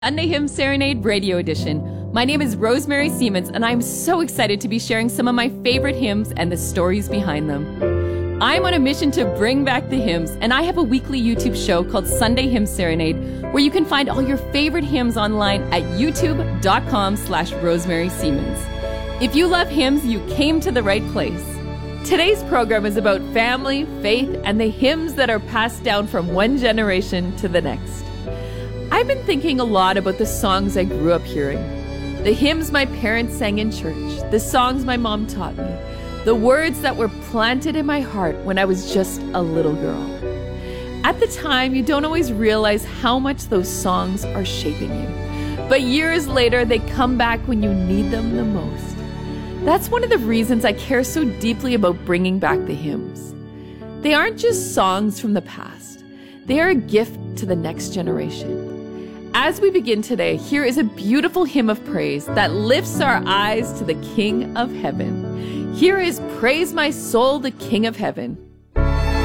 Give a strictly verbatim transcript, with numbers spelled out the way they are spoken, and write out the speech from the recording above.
Sunday Hymn Serenade Radio Edition. My name is Rosemary Siemens, and I'm so excited to be sharing some of my favorite hymns and the stories behind them. I'm on a mission to bring back the hymns, and I have a weekly YouTube show called Sunday Hymn Serenade, where you can find all your favorite hymns online at youtube.com slash Rosemary Siemens. If you love hymns, you came to the right place. Today's program is about family, faith, and the hymns that are passed down from one generation to the next. I've been thinking a lot about the songs I grew up hearing, the hymns my parents sang in church, the songs my mom taught me, the words that were planted in my heart when I was just a little girl. At the time, you don't always realize how much those songs are shaping you, but years later, they come back when you need them the most. That's one of the reasons I care so deeply about bringing back the hymns. They aren't just songs from the past. They are a gift to the next generation. As we begin today, here is a beautiful hymn of praise that lifts our eyes to the King of Heaven. Here is Praise My Soul, the King of Heaven.